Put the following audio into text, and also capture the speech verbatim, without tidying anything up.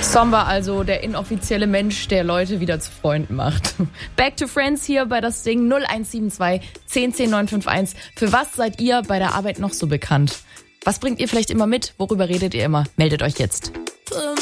Somba, also der inoffizielle Mensch, der Leute wieder zu Freunden macht. Back to Friends hier bei das Ding null eins sieben zwei, zehn zehn neun fünf eins. Für was seid ihr bei der Arbeit noch so bekannt? Was bringt ihr vielleicht immer mit? Worüber redet ihr immer? Meldet euch jetzt.